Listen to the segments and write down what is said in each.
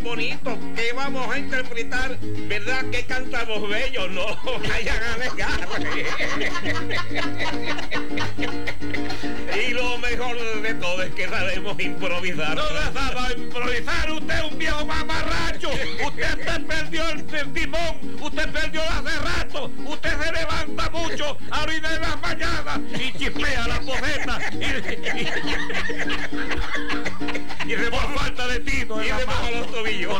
bonito que vamos a interpretar, ¿verdad? Que cantamos bello, no vayan a negar. Y lo mejor de todo es que sabemos improvisar. No la sabe improvisar, usted es un viejo mamarracho. Usted se perdió el timón, usted perdió hace rato. Usted se levanta mucho a orina de las mañanas y chispea la boceta y por falta de tino y de bajo los tobillos.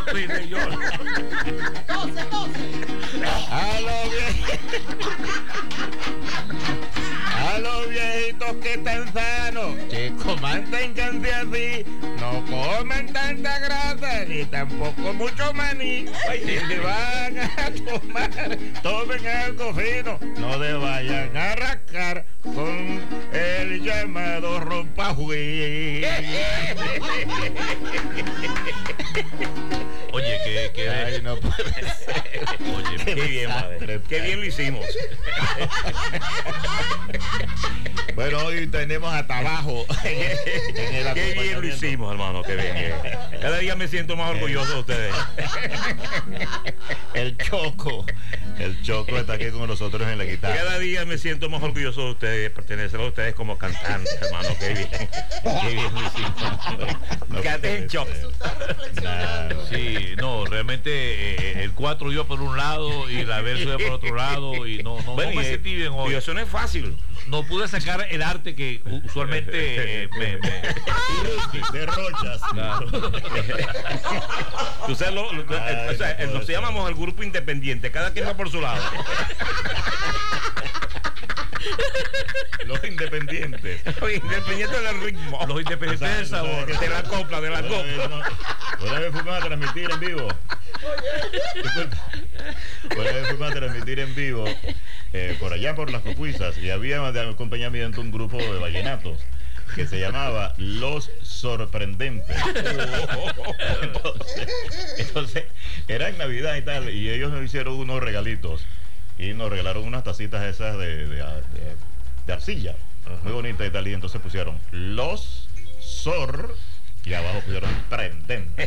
A los viejitos que están sanos, chicos, manténganse así, no comen tanta grasa ni tampoco mucho maní. Si se van a tomar, tomen algo fino, no se vayan a rascar con el llamado rompajuí. Oye, que ay, no puede ser. Oye, qué bien, madre. Qué bien lo hicimos. Bueno, hoy tenemos hasta abajo. Qué bien lo hicimos, hermano, qué bien. Cada día me siento más orgulloso de ustedes. El Choco está aquí con nosotros en la guitarra. Cada día me siento más orgulloso de ustedes, de pertenecer a ustedes como cantantes, hermano, qué bien. Qué bien lo hicimos. Quédate en shock. sí, no, realmente el 4 iba por un lado y la verso iba por otro lado y no me sentí bien hoy. Y eso no es fácil. No pude sacar el arte que usualmente me derrochas. Claro. Tú sabes, nos llamamos el grupo independiente, cada quien va por su lado. Los independientes. Los independientes del ritmo. Los independientes del sabor. De la copla, de la copla. Una vez fuimos a transmitir en vivo. Una vez fuimos a transmitir en vivo por allá por las Copuizas y había de acompañamiento un grupo de vallenatos que se llamaba Los Sorprendentes. Entonces era en Navidad y tal, y ellos nos hicieron unos regalitos y nos regalaron unas tacitas esas de arcilla, muy bonitas y tal, y entonces pusieron Los y abajo pusieron Prendentes.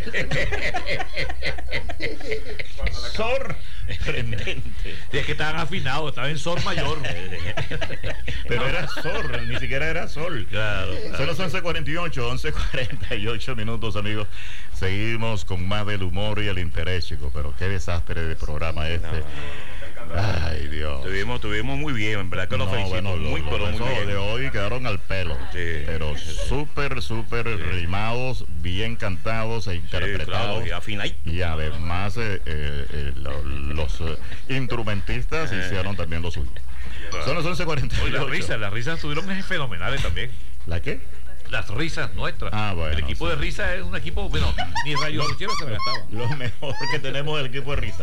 Sorprendente. Es que estaban afinados, estaban en sol mayor. Pero era sol, ni siquiera era sol. Claro. Son las 11:48 minutos, amigos. Seguimos con más del humor y el interés, chicos. Pero qué desastre de programa este. Ay, Dios. Tuvimos muy bien, en verdad que lo felicito. Bueno, muy bien. De hoy quedaron al pelo. Sí, pero súper rimados, bien cantados e interpretados. Sí, claro, y además los instrumentistas hicieron también lo suyo. Son las 11:48. Oye, las risas estuvieron fenomenales también. ¿La qué? Las risas nuestras. Bueno, el equipo de risa es un equipo, bueno, ni Rayo Rochero se me gastaba. Lo mejor que tenemos es el equipo de risa.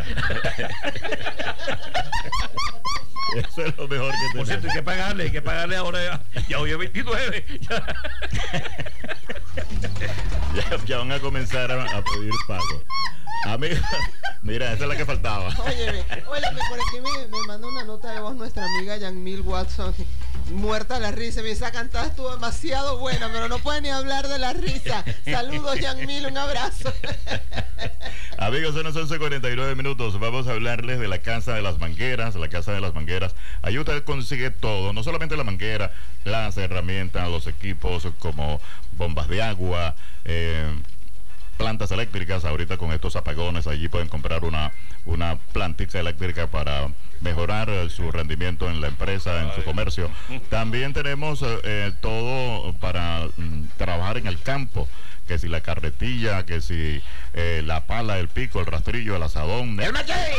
Eso es lo mejor que tenemos. Por cierto, hay que pagarle ahora, ya hoy es 29. Ya van a comenzar a pedir pago. Amiga, mira, esa es la que faltaba. Óyeme, por aquí me mandó una nota de voz nuestra amiga Yanmil Watson, muerta la risa. Me dice, esa cantada estuvo demasiado buena, pero no puede ni hablar de la risa. Saludos, Yanmil, un abrazo. Amigos, son las 11:49 minutos. Vamos a hablarles de la Casa de las Mangueras. La Casa de las Mangueras, ahí usted consigue todo, no solamente la manguera, las herramientas, los equipos como bombas de agua, plantas eléctricas. Ahorita con estos apagones allí pueden comprar una plantita eléctrica para mejorar su rendimiento en la empresa, en su comercio. También tenemos todo para trabajar en el campo, que si la carretilla, que si la pala, el pico, el rastrillo, el asadón, el machete.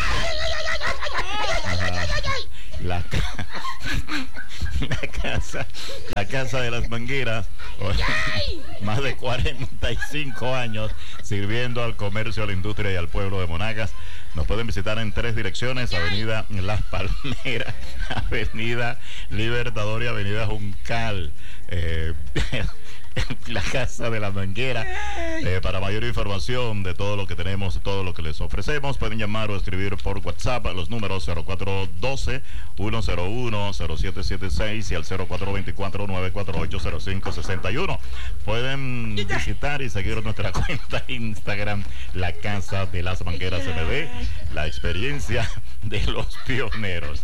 La casa de las Mangueras, más de 45 años sirviendo al comercio, a la industria y al pueblo de Monagas. Nos pueden visitar en 3 direcciones: Avenida Las Palmeras, Avenida Libertador y Avenida Juncal. la Casa de las Mangueras. Para mayor información de todo lo que tenemos, todo lo que les ofrecemos, pueden llamar o escribir por WhatsApp a los números 0412-101-0776 y al 0424-948-0561. Pueden visitar y seguir nuestra cuenta Instagram, La Casa de las Mangueras MD, la experiencia de los pioneros.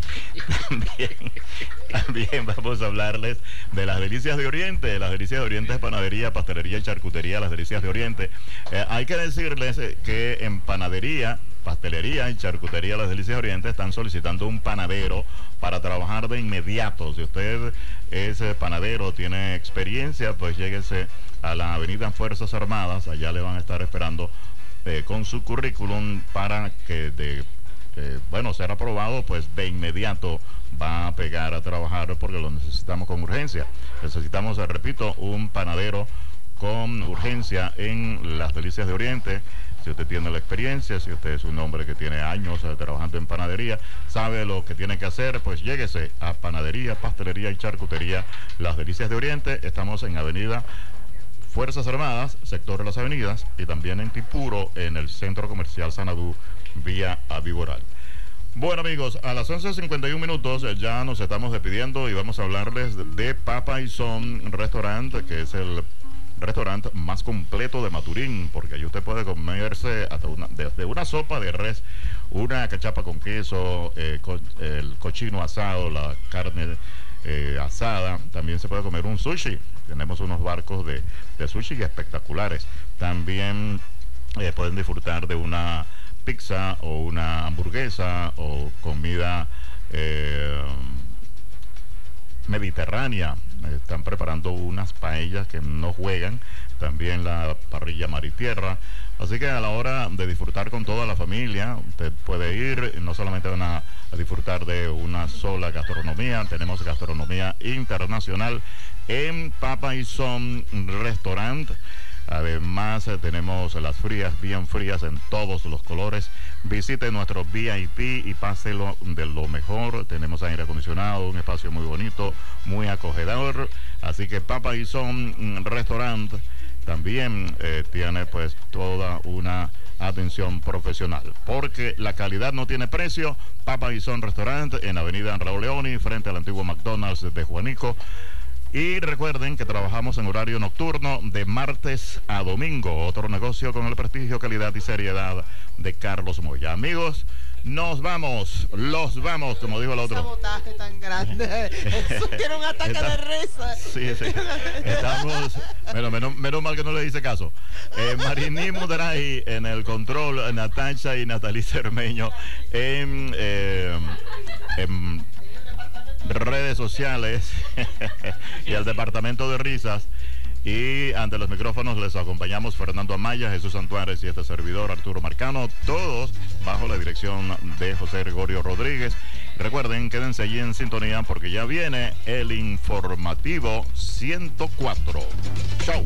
También vamos a hablarles de las Delicias de Oriente. Las Delicias de Oriente es panadería, pastelería y charcutería. Las Delicias de Oriente. Hay que decirles que en panadería, pastelería y charcutería Las Delicias de Oriente están solicitando un panadero para trabajar de inmediato. Si usted es panadero, tiene experiencia, pues lléguese a la avenida Fuerzas Armadas. Allá le van a estar esperando con su currículum para que ser aprobado, pues de inmediato va a pegar a trabajar porque lo necesitamos con urgencia. Necesitamos, repito, un panadero con urgencia en Las Delicias de Oriente. Si usted tiene la experiencia, si usted es un hombre que tiene años trabajando en panadería, sabe lo que tiene que hacer, pues lléguese a panadería, pastelería y charcutería Las Delicias de Oriente. Estamos en avenida Fuerzas Armadas, sector de las avenidas, y también en Tipuro, en el Centro Comercial Sanadú, vía Avivoral. Bueno, amigos, a las 11:51 minutos ya nos estamos despidiendo y vamos a hablarles de Papa y Son Restaurant, que es el restaurante más completo de Maturín, porque allí usted puede comerse hasta desde una sopa de res, una cachapa con queso, el cochino asado, la carne asada. También se puede comer un sushi. Tenemos unos barcos de sushi espectaculares. También pueden disfrutar de una pizza o una hamburguesa o comida mediterránea. Están preparando unas paellas que no juegan, también la parrilla mar y tierra. Así que a la hora de disfrutar con toda la familia, usted puede ir, no solamente van a disfrutar de una sola gastronomía, tenemos gastronomía internacional en Papa y Son Restaurant. Además tenemos las frías, bien frías en todos los colores. Visite nuestro VIP y páselo de lo mejor. Tenemos aire acondicionado, un espacio muy bonito, muy acogedor. Así que Papa y Son Restaurant también tiene pues toda una atención profesional, porque la calidad no tiene precio. Papa y Son Restaurant en avenida Raúl Leoni, frente al antiguo McDonald's de Juanico. Y recuerden que trabajamos en horario nocturno de martes a domingo. Otro negocio con el prestigio, calidad y seriedad de Carlos Moya. Amigos, los vamos, como dijo el otro. Un sabotaje tan grande. Eso tiene un ataque de risa. Sí. Estamos, menos mal que no le hice caso. Marini Mudaray en el control, Natacha y Natalí Cermeño en redes sociales y el departamento de risas, y ante los micrófonos les acompañamos Fernando Amaya, Jesús Antuárez y este servidor Arturo Marcano, todos bajo la dirección de José Gregorio Rodríguez. Recuerden, quédense allí en sintonía porque ya viene el informativo 104. Chau.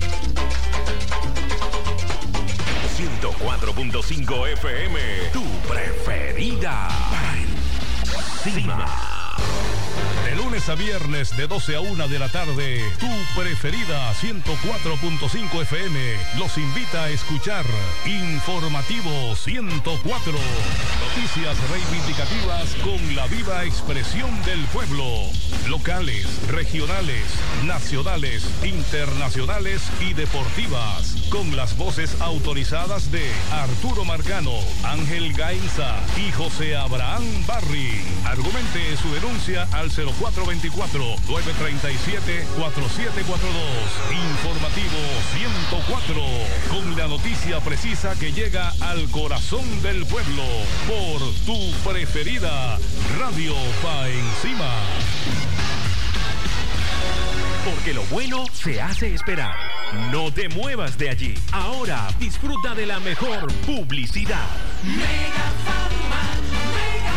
104.5 FM, tu preferida. Encima. De lunes a viernes de 12 a 1 de la tarde, tu preferida 104.5 FM los invita a escuchar Informativo 104. Noticias reivindicativas con la viva expresión del pueblo. Locales, regionales, nacionales, internacionales y deportivas. Con las voces autorizadas de Arturo Marcano, Ángel Gainza y José Abraham Barry. Argumente su denuncia al 0424-937-4742. Informativo 104. Con la noticia precisa que llega al corazón del pueblo. Por tu preferida Radio Pa' Encima. Porque lo bueno se hace esperar. No te muevas de allí. Ahora disfruta de la mejor publicidad.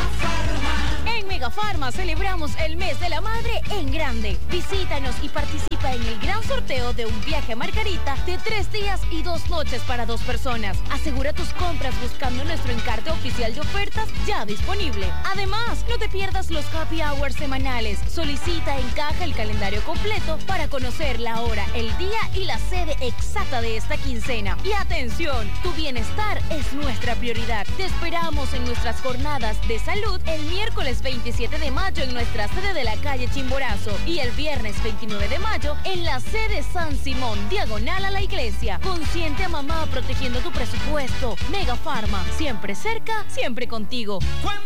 En Megafarma celebramos el mes de la madre en grande. Visítanos y participa participa en el gran sorteo de un viaje a Margarita de 3 días y 2 noches para 2 personas. Asegura tus compras buscando nuestro encarte oficial de ofertas ya disponible. Además, no te pierdas los happy hours semanales. Solicita en caja el calendario completo para conocer la hora, el día y la sede exacta de esta quincena. Y atención, tu bienestar es nuestra prioridad. Te esperamos en nuestras jornadas de salud el miércoles 27 de mayo en nuestra sede de la calle Chimborazo y el viernes 29 de mayo en la sede San Simón, diagonal a la iglesia. Consciente a mamá protegiendo tu presupuesto. Mega Pharma, siempre cerca, siempre contigo.